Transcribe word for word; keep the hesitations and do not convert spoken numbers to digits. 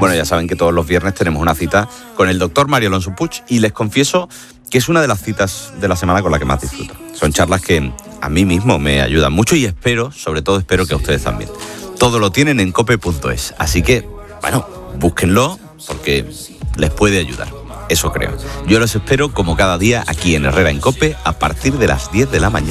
Bueno, ya saben que todos los viernes tenemos una cita con el doctor Mario Alonso Puig y les confieso que es una de las citas de la semana con la que más disfruto. Son charlas que a mí mismo me ayudan mucho y espero, sobre todo espero que a ustedes también. Todo lo tienen en cope punto es, así que, bueno, búsquenlo porque les puede ayudar. Eso creo. Yo los espero como cada día aquí en Herrera en Cope a partir de las diez de la mañana.